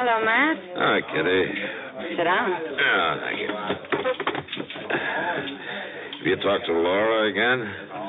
Hello, Matt. Hi, Kitty. Sit down. Oh, thank you. Have you talked to Laura again?